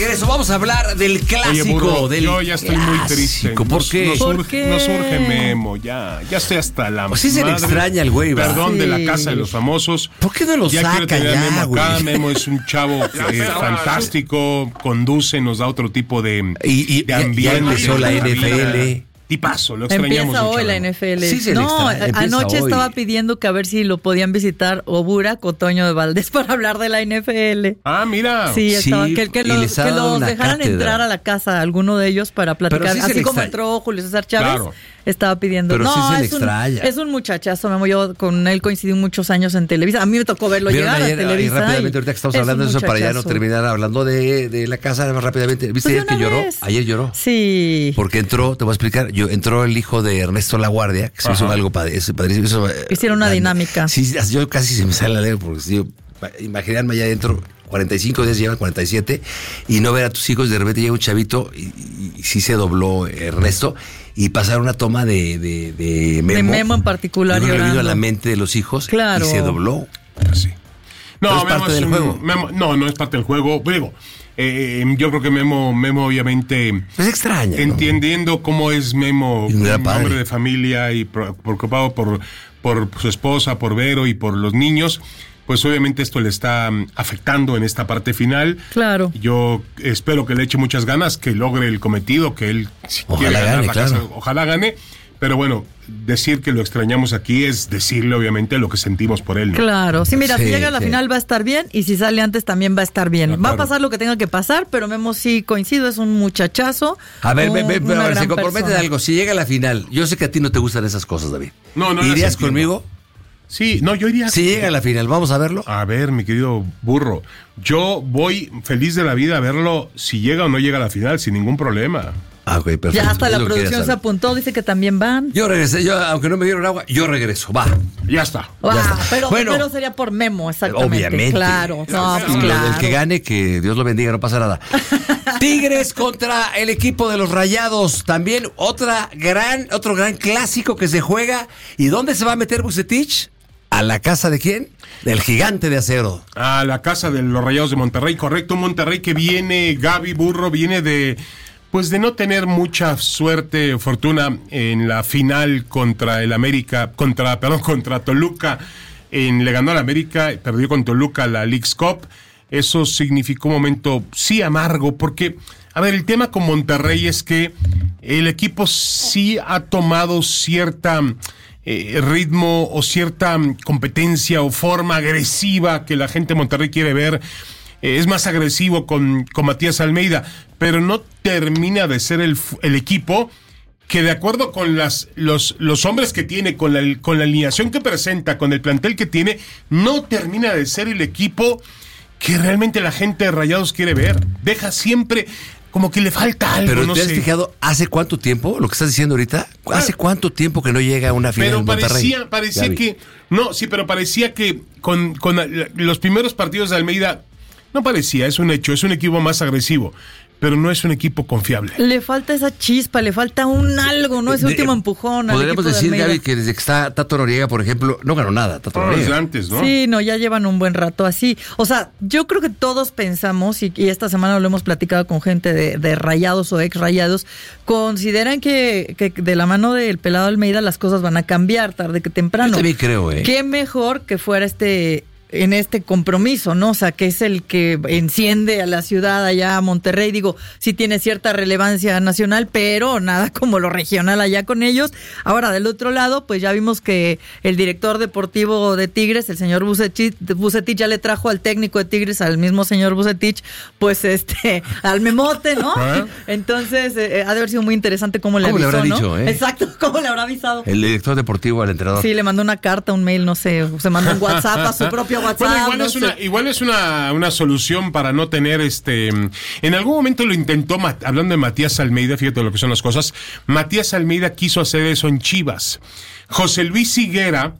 Eso, vamos a hablar del clásico. Oye, burro, yo ya estoy muy triste. ¿Por qué? Nos urge Memo, ya estoy hasta la madre. Sí se le extraña al güey, ¿verdad? Perdón, de la casa de los famosos. ¿Por qué no lo saca ya, Memo güey? acá. Memo es un chavo fantástico, conduce, nos da otro tipo de ambiente. Ya empezó la NFL. Tipazo, lo extrañamos. Empieza hoy la NFL. Sí, anoche hoy. estaba pidiendo que a ver si lo podían visitar Obura con Toño de Valdés para hablar de la NFL. Ah, mira. Sí, estaba, que los dejaran cátedra. Entrar a la casa, alguno de ellos, para platicar. Así como entró Julio César Chávez, claro. Estaba pidiendo. Pero sí se le extraña. Es un muchachazo, Memo. Yo con él coincidí muchos años en Televisa. A mí me tocó verlo llegar a Televisa. Y rápidamente, ahorita que estamos hablando de eso, para ya no terminar hablando de la casa, más rápidamente. ¿Viste ayer que lloró? Ayer lloró. Sí. Porque entró, te voy a explicar, entró el hijo de Ernesto Laguardia, que se hizo algo padrísimo. Hicieron una dinámica. Sí, yo casi se me sale la lengua, porque yo, imaginarme allá adentro, 45 días llevan 47, y no ver a tus hijos, de repente llega un chavito, y sí se dobló Ernesto, y pasaron una toma de Memo. De Memo en particular, llorando. Vino a la mente de los hijos, claro. Y se dobló. Sí. No, es parte del juego. No es parte del juego. Digo, yo creo que Memo obviamente es extraño, entendiendo cómo es Memo, un hombre de familia y preocupado por su esposa, por Vero y por los niños, pues obviamente esto le está afectando en esta parte final. Claro. Yo espero que le eche muchas ganas, que logre el cometido, que él ojalá gane, casa, ojalá gane. Pero bueno, decir que lo extrañamos aquí es decirle obviamente lo que sentimos por él, ¿no? Claro, sí, mira, si llega a la final va a estar bien, y si sale antes también va a estar bien. Claro. Va a pasar lo que tenga que pasar, pero Memo, sí coincido, es un muchachazo. A ver, se compromete en algo. Si llega a la final, yo sé que a ti no te gustan esas cosas, David. No. ¿Irías conmigo? Sí, no, yo iría. Si llega a la final, ¿vamos a verlo? A ver, mi querido burro, yo voy feliz de la vida a verlo si llega o no llega a la final, sin ningún problema. Ah, ok, perfecto. Ya hasta la producción se apuntó, dice que también van. Yo regresé, aunque no me dieron agua, yo regreso, va. Ya está. Pero sería por Memo, exactamente. Obviamente. Claro, pues claro. El que gane, que Dios lo bendiga, no pasa nada. Tigres contra el equipo de los Rayados, también otro gran clásico que se juega. ¿Y dónde se va a meter Vucetich? ¿A la casa de quién? Del Gigante de Acero. A la casa de los Rayados de Monterrey, correcto. Monterrey que viene, Gaby Burro, viene de no tener mucha suerte, fortuna en la final contra el América, contra Toluca. Le ganó al América, perdió con Toluca la Leagues Cup. Eso significó un momento, sí, amargo, porque, a ver, el tema con Monterrey es que el equipo sí ha tomado cierta ritmo o cierta competencia o forma agresiva que la gente de Monterrey quiere ver. Es más agresivo con Matías Almeida, pero no termina de ser el equipo que, de acuerdo con los hombres que tiene, con la alineación que presenta, con el plantel que tiene, no termina de ser el equipo que realmente la gente de Rayados quiere ver. Deja siempre como que le falta algo. Pero no ¿te has sé. fijado hace cuánto tiempo, lo que estás diciendo ahorita? ¿Hace cuánto tiempo que no llega a una final en Monterrey? Pero parecía que... No, sí, pero parecía que con los primeros partidos de Almeida... No parecía, es un hecho, es un equipo más agresivo, pero no es un equipo confiable. Le falta esa chispa, le falta algo, ¿no? Ese último empujón. Podríamos decir, Gaby, que desde que está Tato Noriega, por ejemplo, no ganó nada. Tato Noriega. Desde antes, ¿no? Sí, ya llevan un buen rato así. O sea, yo creo que todos pensamos, y esta semana lo hemos platicado con gente de Rayados o ex Rayados, consideran que de la mano del Pelado Almeida las cosas van a cambiar tarde que temprano. Yo también creo, Qué mejor que fuera en este compromiso, ¿no? O sea, que es el que enciende a la ciudad allá a Monterrey. Digo, sí tiene cierta relevancia nacional, pero nada como lo regional allá con ellos. Ahora, del otro lado, pues ya vimos que el director deportivo de Tigres, el señor Vucetich, ya le trajo al técnico de Tigres, al mismo señor Vucetich, pues al memote, ¿no? Entonces, ha de haber sido muy interesante cómo le avisó, habrá ¿no? dicho, Exacto, cómo le habrá avisado. El director deportivo al entrenador. Sí, le mandó una carta, un mail, no sé, se mandó un WhatsApp a su propio WhatsApp. Bueno, igual es una solución para no tener en algún momento lo intentó, hablando de Matías Almeida, fíjate lo que son las cosas. Matías Almeida quiso hacer eso en Chivas. José Luis Higuera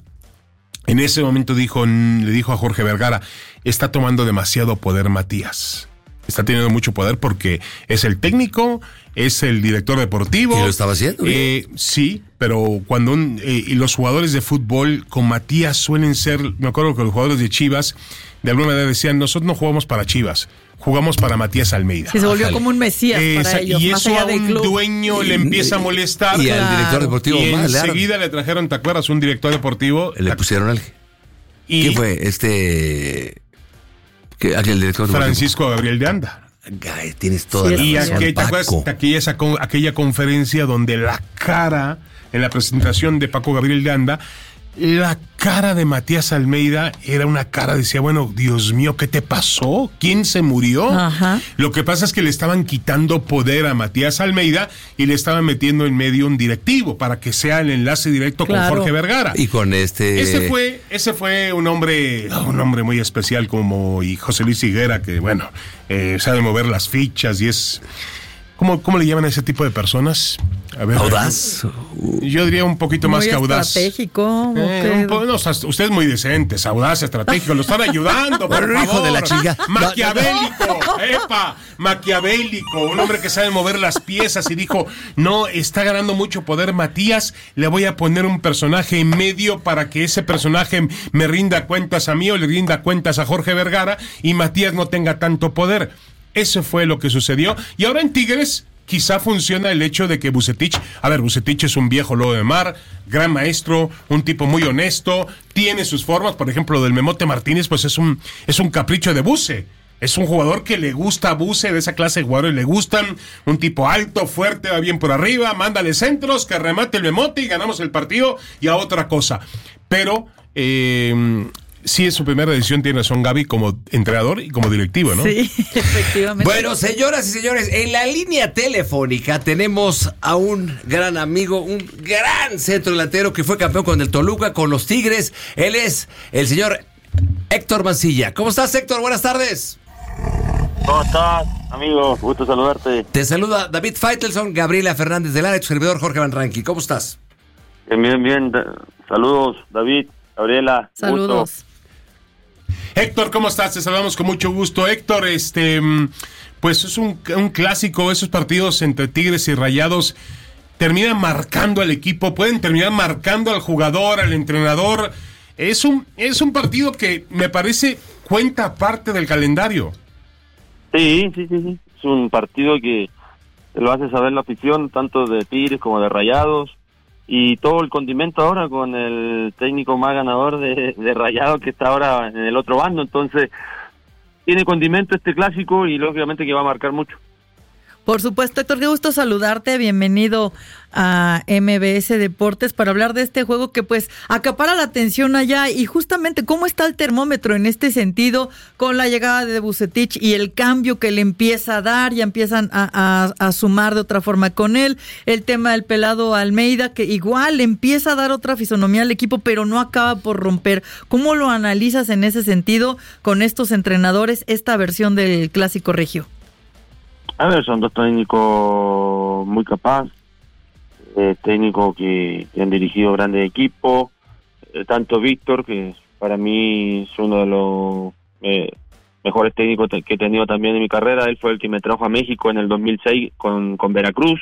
en ese momento le dijo a Jorge Vergara, está tomando demasiado poder Matías. Está teniendo mucho poder porque es el técnico, es el director deportivo. ¿Y lo estaba haciendo? Sí, pero cuando y los jugadores de fútbol con Matías suelen ser, me acuerdo que los jugadores de Chivas de alguna manera decían, nosotros no jugamos para Chivas, jugamos para Matías Almeida. Que se volvió como un mesías para ellos, y más eso allá a del un club. Dueño le empieza a molestar. Y al director deportivo y más, enseguida le trajeron, ¿te acuerdas? Un director deportivo. Le pusieron al... ¿Quién fue? El director Francisco Gabriel de Anda. Ay, tienes toda la razón, ¿te acuerdas de aquella conferencia donde la cara, en la presentación de Paco Gabriel de Anda, la cara de Matías Almeida era una cara, decía, bueno, Dios mío, ¿qué te pasó? ¿Quién se murió? Ajá. Lo que pasa es que le estaban quitando poder a Matías Almeida y le estaban metiendo en medio un directivo para que sea el enlace directo con Jorge Vergara. Y con Ese fue un hombre muy especial como y José Luis Higuera, que bueno, sabe mover las fichas y es... ¿Cómo le llaman a ese tipo de personas? A ver, ¿audaz? Yo diría un poquito más que audaz. Estratégico. Usted es muy decente, audaz, estratégico. Lo están ayudando, por favor. Hijo de la chinga. Maquiavélico, maquiavélico. Un hombre que sabe mover las piezas y dijo, no, está ganando mucho poder Matías, le voy a poner un personaje en medio para que ese personaje me rinda cuentas a mí o le rinda cuentas a Jorge Vergara y Matías no tenga tanto poder. Eso fue lo que sucedió. Y ahora en Tigres quizá funciona el hecho de que Vucetich es un viejo lobo de mar, gran maestro, un tipo muy honesto, tiene sus formas. Por ejemplo, lo del Memote Martínez, pues es un capricho de Buce. Es un jugador que le gusta a Buce, de esa clase de jugadores le gustan. Un tipo alto, fuerte, va bien por arriba, mándale centros, que remate el Memote y ganamos el partido y a otra cosa. Pero... sí, es su primera decisión, tiene razón Gaby, como entrenador y como directivo, ¿no? Sí, efectivamente. Bueno, señoras y señores, en la línea telefónica tenemos a un gran amigo, un gran centro delantero que fue campeón con el Toluca, con los Tigres. Él es el señor Héctor Mancilla. ¿Cómo estás, Héctor? Buenas tardes. ¿Cómo estás, amigo? Gusto saludarte. Te saluda David Faitelson, Gabriela Fernández de Lara y tu servidor Jorge Van Ranqui. ¿Cómo estás? Bien. Saludos, David, Gabriela. Saludos. Gusto. Héctor, ¿cómo estás? Te saludamos con mucho gusto. Héctor, pues es un clásico, esos partidos entre Tigres y Rayados terminan marcando al equipo, pueden terminar marcando al jugador, al entrenador. Es un partido que me parece cuenta parte del calendario. Sí. Es un partido que lo hace saber la afición, tanto de Tigres como de Rayados. Y todo el condimento ahora con el técnico más ganador de Rayados que está ahora en el otro bando. Entonces, tiene condimento este clásico y lógicamente que va a marcar mucho. Por supuesto, Héctor, qué gusto saludarte. Bienvenido a MBS Deportes para hablar de este juego que pues acapara la atención allá y justamente cómo está el termómetro en este sentido con la llegada de Vucetich y el cambio que le empieza a dar, ya empiezan a sumar de otra forma con él, el tema del pelado Almeida que igual le empieza a dar otra fisonomía al equipo pero no acaba por romper. ¿Cómo lo analizas en ese sentido con estos entrenadores, esta versión del Clásico Regio? A ver, son dos técnicos muy capaces, técnicos que han dirigido grandes equipos, tanto Víctor, que para mí es uno de los mejores técnicos que he tenido también en mi carrera. Él fue el que me trajo a México en el 2006 con Veracruz.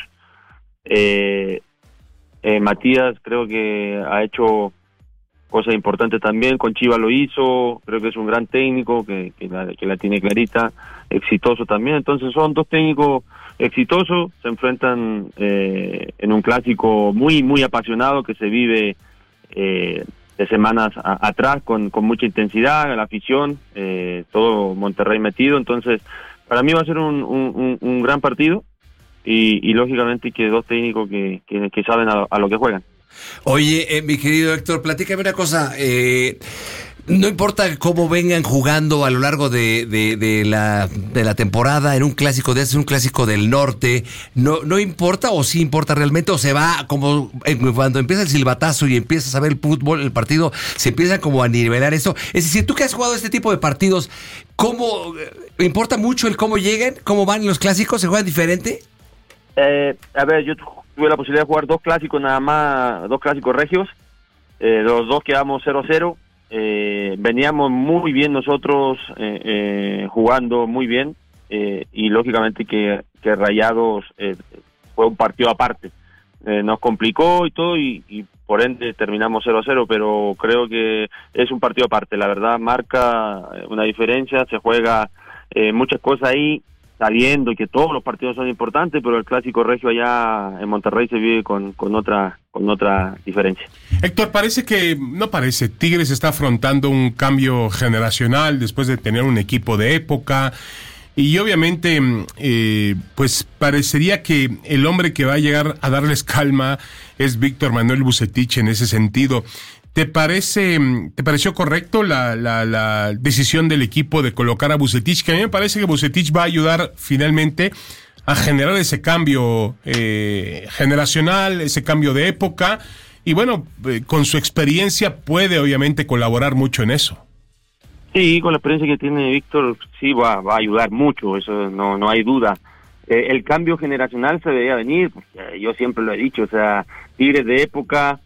Matías creo que ha hecho cosas importantes también, con Chivas lo hizo, creo que es un gran técnico que la tiene clarita, exitoso también. Entonces son dos técnicos exitosos, se enfrentan en un clásico muy apasionado que se vive de semanas atrás con mucha intensidad, la afición, todo Monterrey metido. Entonces para mí va a ser un gran partido y lógicamente que dos técnicos que saben a lo que juegan. Oye, mi querido Héctor, platícame una cosa. No importa cómo vengan jugando a lo largo de la temporada en un clásico de ese, un clásico del norte, no importa o sí importa realmente, o se va como cuando empieza el silbatazo y empiezas a ver el fútbol, el partido, se empieza como a nivelar eso. Es decir, tú que has jugado este tipo de partidos, ¿cómo importa mucho el cómo lleguen, cómo van los clásicos? ¿Se juegan diferente? A ver, yo tuve la posibilidad de jugar dos clásicos nada más, dos clásicos regios, los dos quedamos 0-0, veníamos muy bien nosotros, jugando muy bien, y lógicamente que Rayados fue un partido aparte, nos complicó y todo, y por ende terminamos 0-0, pero creo que es un partido aparte, la verdad marca una diferencia, se juega muchas cosas ahí, sabiendo que todos los partidos son importantes, pero el clásico regio allá en Monterrey se vive con otra diferencia. Héctor, Tigres está afrontando un cambio generacional después de tener un equipo de época, y obviamente pues parecería que el hombre que va a llegar a darles calma es Víctor Manuel Vucetich en ese sentido. ¿Te pareció correcto la decisión del equipo de colocar a Vucetich? Que a mí me parece que Vucetich va a ayudar finalmente a generar ese cambio generacional, ese cambio de época, y bueno, con su experiencia puede obviamente colaborar mucho en eso. Sí, con la experiencia que tiene Víctor, sí va a ayudar mucho, eso no hay duda. El cambio generacional se debería venir, porque yo siempre lo he dicho, o sea, Tigres de época,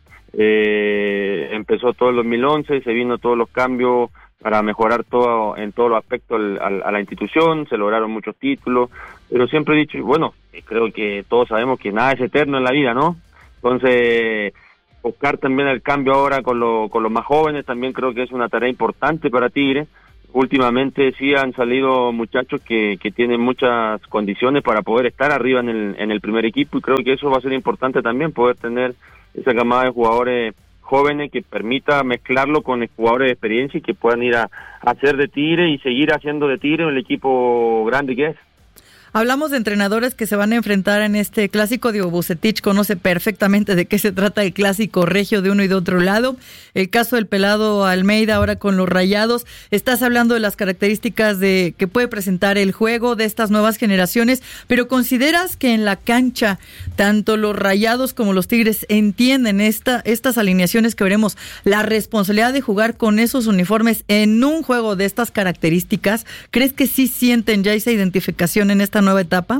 empezó todo el 2011, se vino todos los cambios para mejorar todo en todos los aspectos a la institución, se lograron muchos títulos, pero siempre he dicho, bueno, creo que todos sabemos que nada es eterno en la vida, ¿no? Entonces, buscar también el cambio ahora con los más jóvenes también creo que es una tarea importante para Tigre. Últimamente sí han salido muchachos que tienen muchas condiciones para poder estar arriba en el primer equipo, y creo que eso va a ser importante también, poder tener esa camada de jugadores jóvenes que permita mezclarlo con jugadores de experiencia y que puedan ir a hacer de Tigre y seguir haciendo de Tigre el equipo grande que es. Hablamos de entrenadores que se van a enfrentar en este clásico. Diego Vucetich conoce perfectamente de qué se trata el clásico regio de uno y de otro lado. El caso del pelado Almeida ahora con los Rayados. Estás hablando de las características de que puede presentar el juego de estas nuevas generaciones, pero ¿consideras que en la cancha tanto los Rayados como los Tigres entienden estas alineaciones que veremos, la responsabilidad de jugar con esos uniformes en un juego de estas características? ¿Crees que sí sienten ya esa identificación en esta nueva etapa?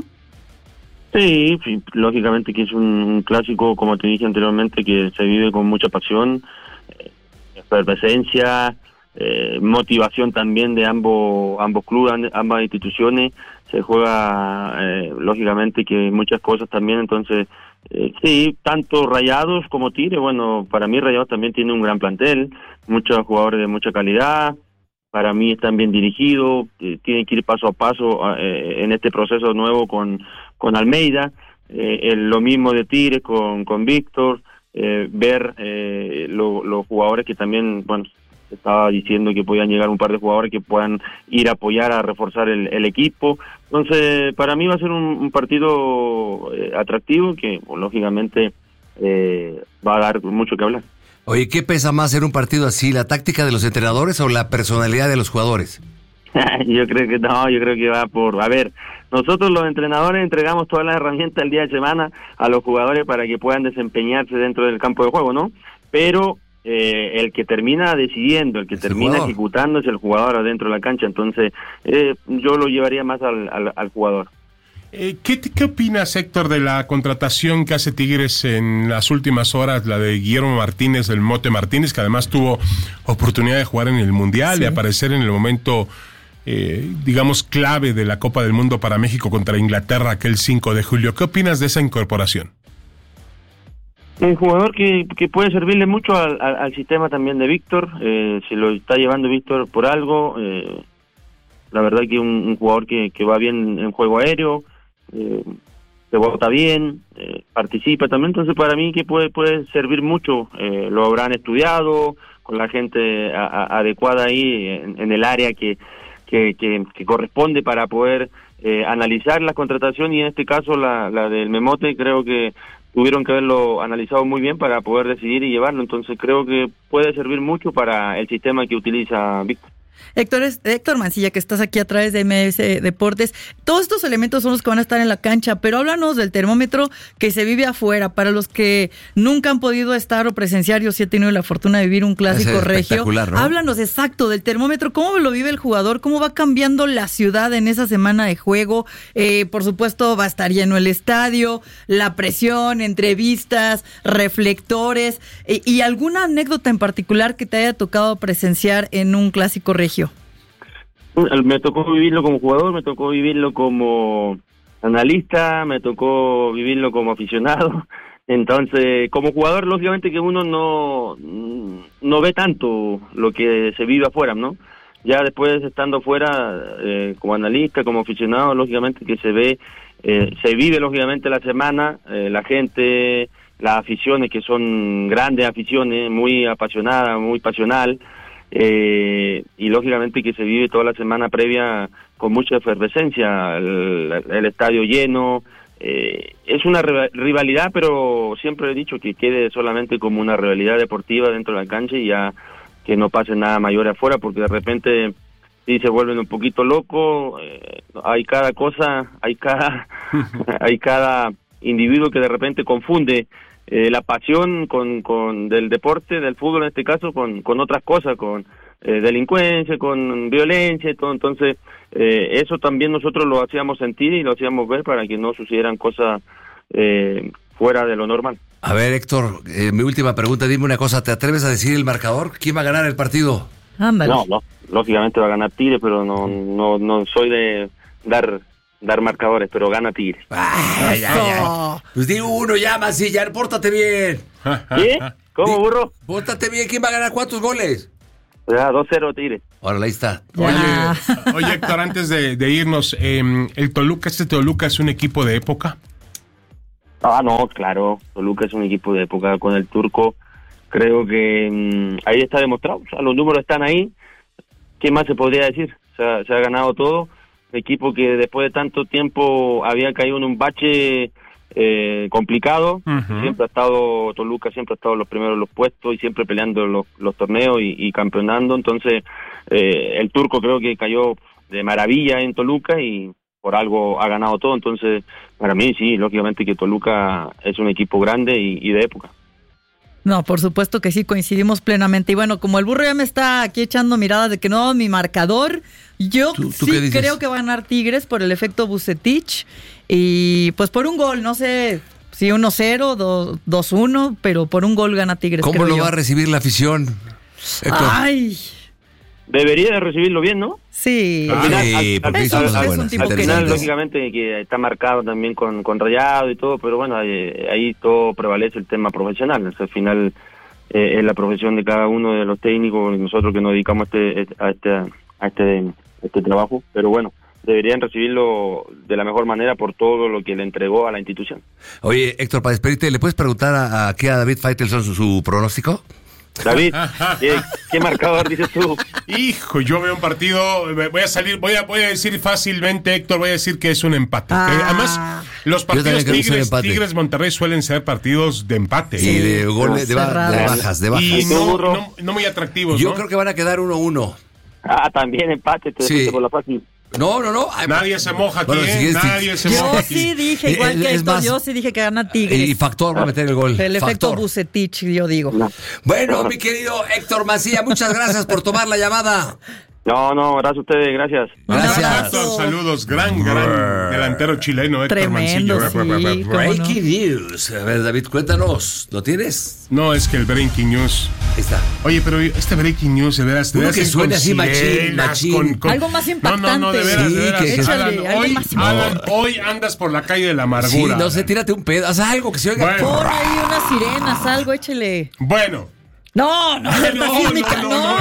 Sí, lógicamente que es un clásico, como te dije anteriormente, que se vive con mucha pasión, efervescencia, motivación también de ambos clubes, ambas instituciones. Se juega lógicamente que muchas cosas también, entonces sí, tanto Rayados como Tigre. Bueno, para mí Rayados también tiene un gran plantel, muchos jugadores de mucha calidad. Para mí están bien dirigidos, tienen que ir paso a paso en este proceso nuevo con Almeida, lo mismo de Tigres con Víctor, ver los jugadores que también, bueno, estaba diciendo que podían llegar un par de jugadores que puedan ir a apoyar, a reforzar el equipo. Entonces, para mí va a ser un partido atractivo que, pues, lógicamente va a dar mucho que hablar. Oye, ¿qué pesa más en un partido así, la táctica de los entrenadores o la personalidad de los jugadores? Yo creo que va por... A ver, nosotros los entrenadores entregamos todas las herramientas el día de semana a los jugadores para que puedan desempeñarse dentro del campo de juego, ¿no? Pero el que termina decidiendo, el que termina ejecutando es el jugador adentro de la cancha, entonces yo lo llevaría más al jugador. ¿Qué opinas, Héctor, de la contratación que hace Tigres en las últimas horas, la de Guillermo Martínez, del Mote Martínez, que además tuvo oportunidad de jugar en el Mundial, de aparecer en el momento, digamos, clave de la Copa del Mundo para México contra Inglaterra aquel 5 de julio? ¿Qué opinas de esa incorporación? Un jugador que puede servirle mucho al sistema también de Víctor, se lo está llevando Víctor por algo, la verdad que un jugador que va bien en juego aéreo, se bota bien, participa también, entonces para mí que puede servir mucho, lo habrán estudiado con la gente adecuada ahí en el área que corresponde para poder analizar la contratación, y en este caso la del Memote creo que tuvieron que haberlo analizado muy bien para poder decidir y llevarlo, entonces creo que puede servir mucho para el sistema que utiliza Víctor. Héctor Mancilla, que estás aquí a través de MS Deportes. Todos estos elementos son los que van a estar en la cancha, pero háblanos del termómetro que se vive afuera. Para los que nunca han podido estar o presenciar, yo sí he tenido la fortuna de vivir un clásico regio. ¿No? Háblanos exacto del termómetro, cómo lo vive el jugador, cómo va cambiando la ciudad en esa semana de juego. Por supuesto va a estar lleno el estadio, la presión, entrevistas, reflectores, y alguna anécdota en particular que te haya tocado presenciar en un clásico regio. Me tocó vivirlo como jugador, me tocó vivirlo como analista, me tocó vivirlo como aficionado. Entonces, como jugador, lógicamente que uno no ve tanto lo que se vive afuera, ¿no? ya después estando fuera, como analista, como aficionado, lógicamente que se vive lógicamente la semana, la gente, las aficiones que son grandes aficiones, muy apasionadas, muy pasional, y lógicamente que se vive toda la semana previa con mucha efervescencia, el estadio lleno. Es una rivalidad, pero siempre he dicho que quede solamente como una rivalidad deportiva dentro de la cancha y ya que no pase nada mayor afuera, porque de repente sí se vuelven un poquito locos, hay cada cosa, hay cada individuo que de repente confunde la pasión con del deporte, del fútbol en este caso, con otras cosas, con delincuencia, con violencia y todo. Entonces eso también nosotros lo hacíamos sentir y lo hacíamos ver para que no sucedieran cosas fuera de lo normal. A ver, Héctor, mi última pregunta, dime una cosa, ¿te atreves a decir el marcador? ¿Quién va a ganar el partido? Ándale. No, lógicamente va a ganar Tigres, pero no soy de dar marcadores, pero gana Tigres. Ya. Pues di uno ya, Masi, ya, pórtate bien. ¿Qué? ¿Cómo, burro? Pórtate bien, ¿quién va a ganar cuántos goles? Ya, 2-0 Tigres. Órale, ahí está. Ya. Oye, Héctor, antes de irnos, el Toluca es un equipo de época. Ah, no, claro, Toluca es un equipo de época con el turco. Creo que ahí está demostrado, o sea, los números están ahí. ¿Qué más se podría decir? Se ha ganado todo. Equipo que después de tanto tiempo había caído en un bache complicado. Uh-huh. Siempre ha estado, Toluca siempre ha estado en los primeros los puestos y siempre peleando los torneos y campeonando. Entonces, el turco creo que cayó de maravilla en Toluca y por algo ha ganado todo. Entonces, para mí sí, lógicamente que Toluca es un equipo grande y de época. No, por supuesto que sí, coincidimos plenamente. Y bueno, como el burro ya me está aquí echando miradas de que no, mi marcador, yo ¿Tú sí qué dices? creo que va a ganar Tigres por el efecto Vucetich y pues por un gol, no sé si 1-0, 2-1, pero por un gol gana Tigres. ¿Cómo creo lo yo. va a recibir la afición, Héctor? Ay, Debería de recibirlo bien, ¿no? sí. Al final, Ay, porque eso hizo cosas es un buenas, tipo al final, interesantes. lógicamente, que está marcado también con Rayado y todo, pero bueno, ahí todo prevalece el tema profesional. O sea, al final es la profesión de cada uno de los técnicos, nosotros que nos dedicamos a este trabajo, pero bueno, deberían recibirlo de la mejor manera por todo lo que le entregó a la institución. Oye, Héctor, para despedirte, ¿le puedes preguntar a David Faitelson su pronóstico? David, ¿qué marcador dices tú? Hijo, yo veo un partido, voy a decir fácilmente, Héctor, voy a decir que es un empate. Ah. Además, los partidos también creo que es un empate. Tigres Monterrey suelen ser partidos de empate. Y de goles, de bajas, de bajas. Y Burro. no muy atractivos, Yo ¿no? creo que van a quedar 1-1. También empate, te Sí. fuiste por la fácil. No. Ay, Nadie se moja aquí, Bueno, si quieres, nadie se Yo moja aquí. sí dije, igual que Es Héctor, más, yo sí dije que gana Tigres. Y Factor va a meter el gol. El efecto Factor. Vucetich, yo digo. No. Bueno, mi querido Héctor Macía, muchas gracias por tomar la llamada. No, gracias a ustedes, gracias. Un Gracias. abrazo. Saludos, gran delantero chileno, Héctor Tremendo, Mancillo. sí. ¿Cómo no? Breaking news. A ver, David, cuéntanos. ¿Lo tienes? No, es que el breaking news. Ahí está. Oye, pero este breaking news, de veras, Uno que en suene así, machín, sirenas, machín. Algo más impactante. No, de veras, Sí, de veras. que- Échale, Alan, algo hoy, más impactante. Alan, hoy andas por la calle de la Sí, amargura. no sé, tírate un pedo. Haz algo que se oiga. Bueno. Pon ahí unas sirenas, algo, échale. Bueno. No, alerta sísmica, no.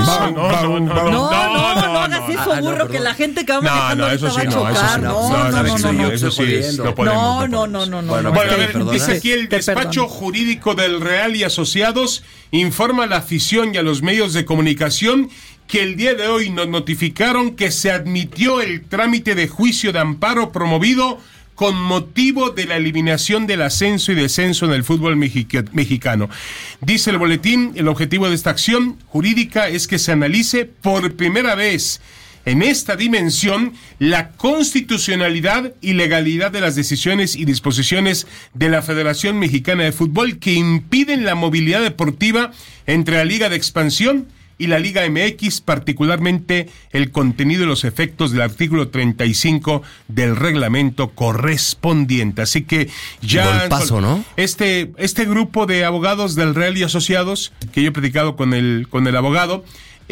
No hagas eso, no, burro, perdón. que la gente que va No, manejando eso ahorita sí, va a no, eso sí, chocar. no. Eso sí, jodiendo. no podemos. No. Bueno, Bueno, a ok, ver, perdona. dice aquí el Te despacho perdono. jurídico del Real y Asociados informa a la afición y a los medios de comunicación que el día de hoy nos notificaron que se admitió el trámite de juicio de amparo promovido con motivo de la eliminación del ascenso y descenso en el fútbol mexicano. Dice el boletín, el objetivo de esta acción jurídica es que se analice por primera vez en esta dimensión la constitucionalidad y legalidad de las decisiones y disposiciones de la Federación Mexicana de Fútbol que impiden la movilidad deportiva entre la Liga de Expansión y la Liga MX, particularmente el contenido y los efectos del artículo 35 del reglamento correspondiente. Así que ya Golpazo, ¿no? este grupo de abogados del Real y Asociados, que yo he platicado con el abogado,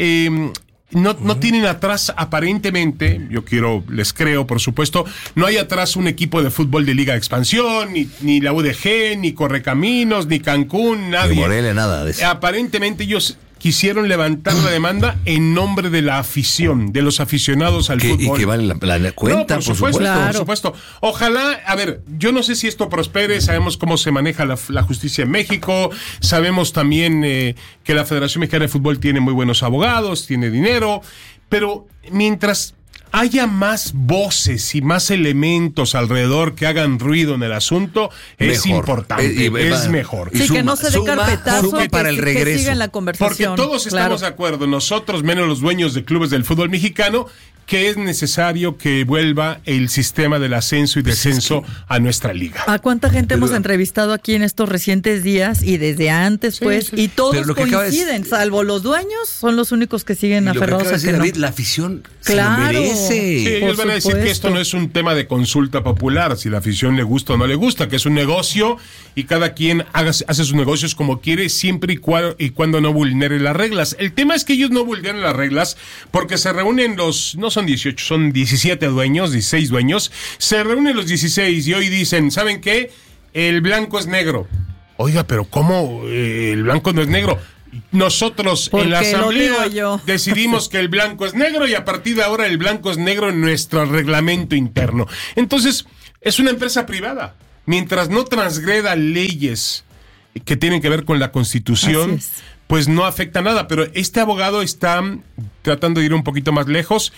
no tienen atrás, aparentemente, les creo, por supuesto, no hay atrás un equipo de fútbol de Liga de Expansión, ni la UDG, ni Correcaminos, ni Cancún, nadie. Ni Morelia, nada de eso. Aparentemente ellos quisieron levantar la demanda en nombre de la afición, de los aficionados al fútbol. Y que vale la cuenta, por supuesto, Claro. por supuesto. Ojalá, a ver, yo no sé si esto prospere, sabemos cómo se maneja la justicia en México, sabemos también que la Federación Mexicana de Fútbol tiene muy buenos abogados, tiene dinero, pero mientras haya más voces y más elementos alrededor que hagan ruido en el asunto, es Mejor. importante, es mejor. Y Sí, que no se dé suma carpetazo, para el que regreso. siga en la Porque conversación. todos estamos de acuerdo, nosotros menos los dueños de clubes del fútbol mexicano, que es necesario que vuelva el sistema del ascenso y descenso a nuestra liga. ¿A cuánta gente hemos entrevistado aquí en estos recientes días y desde antes, Sí, pues? sí. Y todos Pero lo que acaba de coinciden, salvo los dueños, son los únicos que siguen Y lo que aferrados acaba de a que decir no. David, la afición Claro. se lo merece. Sí, ellos por van a decir que supuesto. esto no es un tema de consulta popular, si la afición le gusta o no le gusta, que es un negocio y cada quien hace sus negocios como quiere, siempre y cuando no vulnere las reglas. El tema es que ellos no vulneran las reglas porque se reúnen no son 18, son 17 dueños, 16 dueños, se reúnen los 16 y hoy dicen, ¿saben qué? El blanco es negro. Oiga, pero ¿cómo el blanco no es negro? Nosotros en la Porque lo asamblea digo yo. decidimos que el blanco es negro y a partir de ahora el blanco es negro en nuestro reglamento interno. Entonces, es una empresa privada. Mientras no transgreda leyes que tienen que ver con la Constitución, Así es. pues no afecta nada. Pero este abogado está tratando de ir un poquito más lejos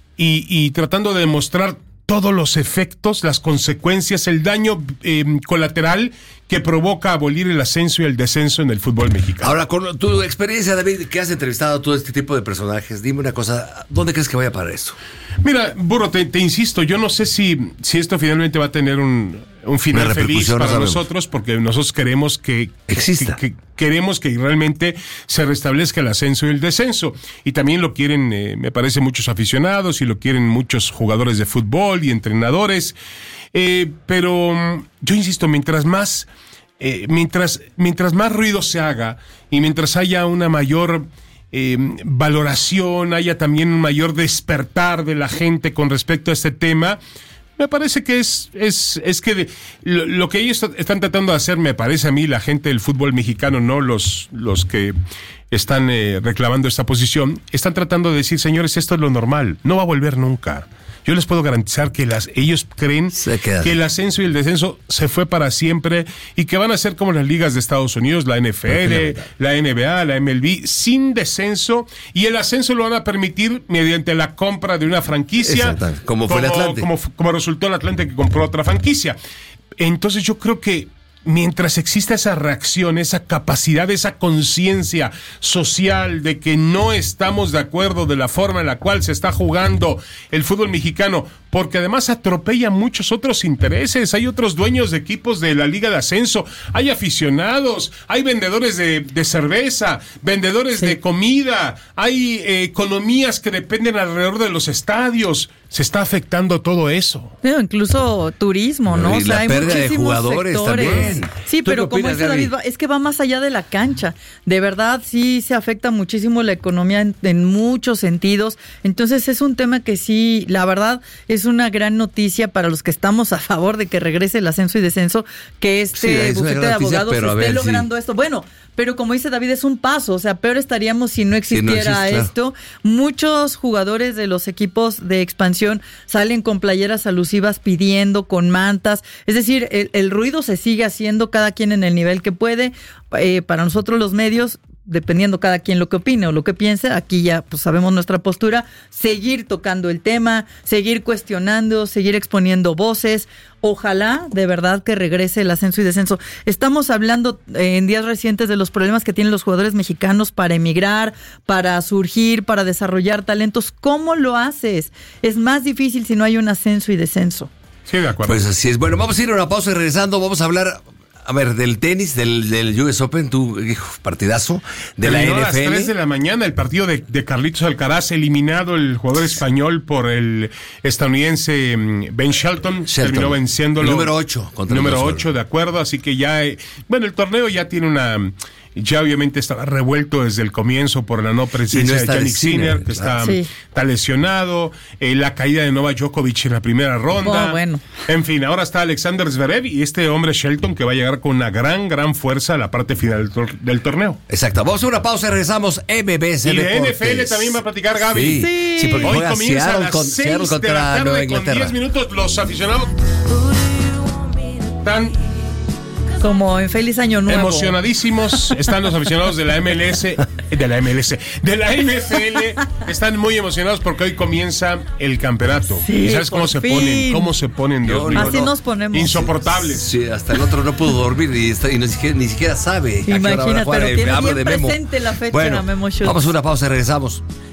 y tratando de demostrar todos los efectos, las consecuencias, el daño colateral que provoca abolir el ascenso y el descenso en el fútbol mexicano. Ahora, con tu experiencia, David, que has entrevistado a todo este tipo de personajes, dime una cosa, ¿dónde crees que vaya para esto? Mira, Burro, te insisto, yo no sé si esto finalmente va a tener un final Una feliz repercusión, no para sabemos. nosotros, porque nosotros queremos que Exista. que queremos que realmente se restablezca el ascenso y el descenso. Y también lo quieren, me parece, muchos aficionados y lo quieren muchos jugadores de fútbol y entrenadores. Pero yo insisto, mientras más ruido se haga y mientras haya una mayor valoración, haya también un mayor despertar de la gente con respecto a este tema, me parece que es que lo que ellos están tratando de hacer, me parece a mí, la gente del fútbol mexicano, no los que están reclamando esta posición, están tratando de decir, señores, esto es lo normal, no va a volver nunca. Yo les puedo garantizar que ellos creen que el ascenso y el descenso se fue para siempre y que van a ser como las ligas de Estados Unidos, la NFL, la NBA, la MLB, sin descenso, y el ascenso lo van a permitir mediante la compra de una franquicia. Exacto, como fue el Atlante. Como resultó el Atlante, que compró otra franquicia. Entonces yo creo que mientras exista esa reacción, esa capacidad, esa conciencia social de que no estamos de acuerdo de la forma en la cual se está jugando el fútbol mexicano, porque además atropella muchos otros intereses, hay otros dueños de equipos de la Liga de Ascenso, hay aficionados, hay vendedores de cerveza, vendedores de comida, hay economías que dependen alrededor de los estadios. Se está afectando todo eso. Pero incluso turismo, ¿no? Y la hay pérdida de muchísimos jugadores sectores. también. Sí, ¿Tú pero qué como opinas, dice David, Gaby? es que va más allá de la cancha. De verdad, sí se afecta muchísimo la economía en muchos sentidos. Entonces es un tema que sí, la verdad, es una gran noticia para los que estamos a favor de que regrese el ascenso y descenso, que Sí, es una bufete gran de noticia, abogados pero a esté ver, logrando esto. Bueno, pero como dice David, es un paso. O sea, peor estaríamos si no existiera existe, claro. esto. Muchos jugadores de los equipos de expansión salen con playeras alusivas pidiendo, con mantas. Es decir, el ruido se sigue haciendo, cada quien en el nivel que puede. Para nosotros los medios, dependiendo cada quien lo que opine o lo que piense, aquí ya pues sabemos nuestra postura, seguir tocando el tema, seguir cuestionando, seguir exponiendo voces. Ojalá de verdad que regrese el ascenso y descenso. Estamos hablando en días recientes de los problemas que tienen los jugadores mexicanos para emigrar, para surgir, para desarrollar talentos. ¿Cómo lo haces? Es más difícil si no hay un ascenso y descenso. Sí, de acuerdo. Pues así es. Bueno, vamos a ir a una pausa y regresando vamos a hablar, a ver, del tenis, del US Open, partidazo, de Terminó la a las 3 de NFL. la mañana el partido de Carlitos Alcaraz, eliminado el jugador español por el estadounidense Ben Shelton. Terminó venciéndolo. El número 8 contra el número número 8, de acuerdo, así que ya, bueno, el torneo ya tiene Ya obviamente estaba revuelto desde el comienzo por la no presencia de Jannik Sinner, que está lesionado, la caída de Novak Djokovic en la primera ronda. En fin, ahora está Alexander Zverev y este hombre Shelton que va a llegar con una gran fuerza a la parte final del torneo. Exacto. Vamos a una pausa y regresamos. MBS y de Deportes. NFL también va a platicar Gaby. Sí, porque hoy comienza a las 6 contra Nueva Inglaterra. Con 10 minutos los aficionados están como en feliz año nuevo. Emocionadísimos están los aficionados de la NFL. Están muy emocionados porque hoy comienza el campeonato. Sí, ¿Y sabes cómo se ponen? ¿Cómo se ponen, Dios mío? Así nos ponemos. Insoportables. Sí, hasta el otro no pudo dormir y ni siquiera sabe. Imagínate, pero tiene bien de Memo. presente la fecha, Bueno, Memo Schultz. Vamos a una pausa y regresamos.